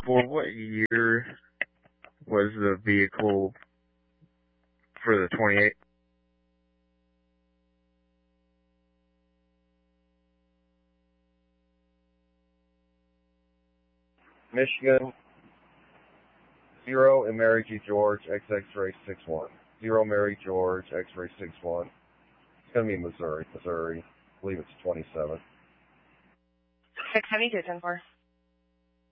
For what year was the vehicle for the 28? Michigan, 0 and Mary G. George, X-Ray 61. 0 Mary George, X-Ray 61. It's going to be Missouri. I believe it's 27. 672, 10-4.